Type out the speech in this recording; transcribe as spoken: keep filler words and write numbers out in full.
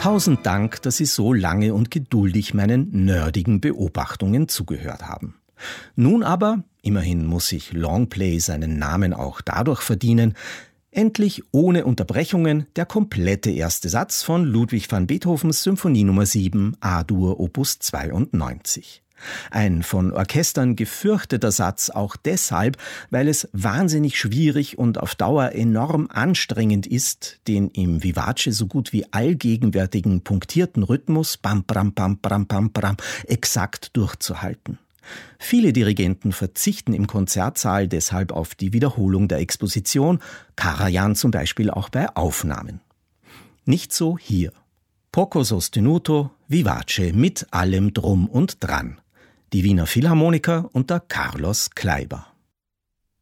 Tausend Dank, dass Sie so lange und geduldig meinen nerdigen Beobachtungen zugehört haben. Nun aber, immerhin muss sich Longplay seinen Namen auch dadurch verdienen, endlich ohne Unterbrechungen der komplette erste Satz von Ludwig van Beethovens Symphonie Nummer sieben, A-Dur Opus zweiundneunzig. Ein von Orchestern gefürchteter Satz auch deshalb, weil es wahnsinnig schwierig und auf Dauer enorm anstrengend ist, den im Vivace so gut wie allgegenwärtigen punktierten Rhythmus bam bam bam bam bam bam exakt durchzuhalten. Viele Dirigenten verzichten im Konzertsaal deshalb auf die Wiederholung der Exposition, Karajan zum Beispiel auch bei Aufnahmen. Nicht so hier. Poco sostenuto, Vivace mit allem Drum und Dran. Die Wiener Philharmoniker unter Carlos Kleiber.